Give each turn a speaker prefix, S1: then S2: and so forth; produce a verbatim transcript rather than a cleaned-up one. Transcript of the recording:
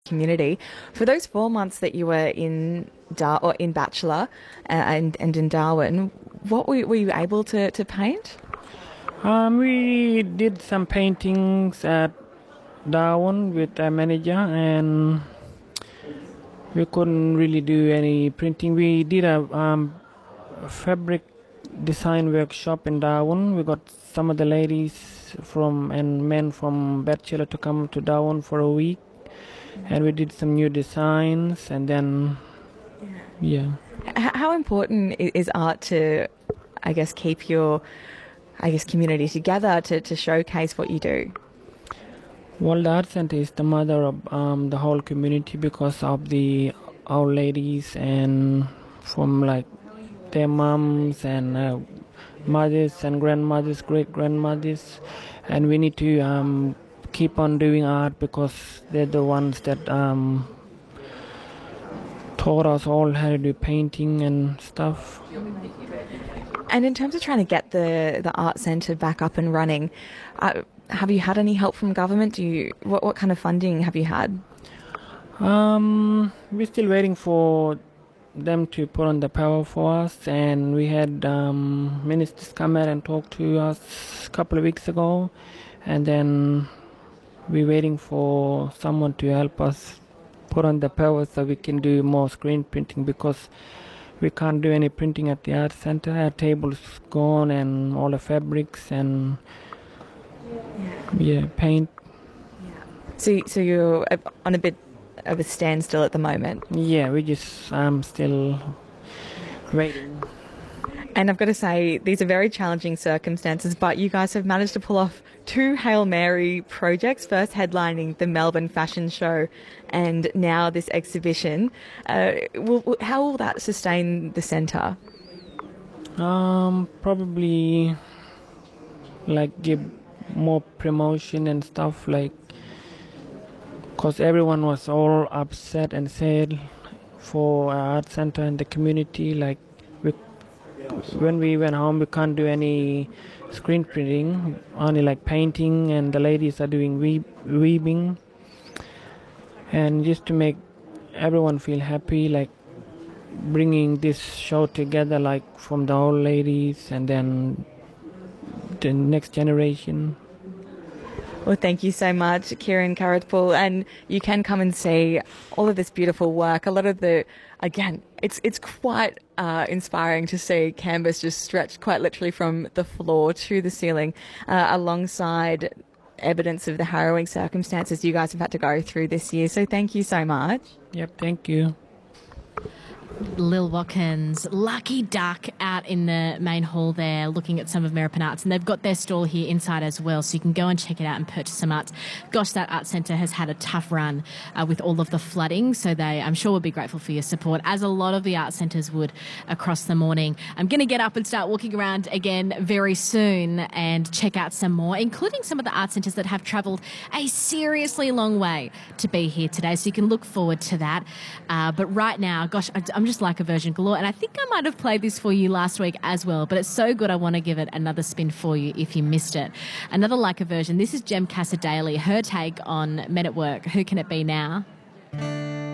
S1: community. For those four months that you were in Dar or in Bachelor uh, and and in Darwin, what were, were you able to, to paint?
S2: Um, we did some paintings at Darwin with a manager, and we couldn't really do any printing. We did a um, fabric design workshop in Darwin. We got some of the ladies from and men from Bachelor to come to Darwin for a week, and we did some new designs, and then yeah.
S1: H- How important i- is art to, I guess, keep your, I guess, community together to, to showcase what you do?
S2: Well, the Art Center is the mother of um, the whole community because of the our ladies and from like their moms and uh, mothers and grandmothers, great grandmothers, and we need to um, keep on doing art because they're the ones that um, taught us all how to do painting and stuff.
S1: And in terms of trying to get the, the art centre back up and running, uh, have you had any help from government? Do you what what kind of funding have you had?
S2: Um, we're still waiting for them to put on the power for us, and we had um, ministers come out and talk to us a couple of weeks ago, and then we're waiting for someone to help us put on the power so we can do more screen printing because we can't do any printing at the art center. Our table's gone and all the fabrics and yeah, paint.
S1: So so you're on a bit of a standstill at the moment.
S2: Yeah, we just um still waiting.
S1: And I've got to say, these are very challenging circumstances, but you guys have managed to pull off two Hail Mary projects, first headlining the Melbourne Fashion Show and now this exhibition. Uh, will, how will that sustain the centre?
S2: Um, probably like give more promotion and stuff, like because everyone was all upset and sad for our art center and the community. Like we, when we went home, we can't do any screen printing, only like painting, and the ladies are doing weave, weaving, and just to make everyone feel happy, like bringing this show together, like from the old ladies and then the next generation.
S1: Well, thank you so much, Kieran Karatpool. And you can come and see all of this beautiful work. A lot of the, again, it's it's quite uh, inspiring to see canvas just stretched quite literally from the floor to the ceiling, uh, alongside evidence of the harrowing circumstances you guys have had to go through this year. So thank you so much.
S2: Yep, thank you.
S3: Lil Watkins, Lucky Duck out in the main hall there looking at some of Meropan Arts, and they've got their stall here inside as well, so you can go and check it out and purchase some art. Gosh, that art centre has had a tough run uh, with all of the flooding, so they, I'm sure, will be grateful for your support, as a lot of the art centres would across the morning. I'm going to get up and start walking around again very soon and check out some more, including some of the art centres that have travelled a seriously long way to be here today, so you can look forward to that. Uh, but right now, gosh, I, I'm just like a version galore, and I think I might have played this for you last week as well, but it's so good I want to give it another spin for you if you missed it. Another like a version, this is Jem Cassadaly, her take on Men at Work, Who Can It Be Now?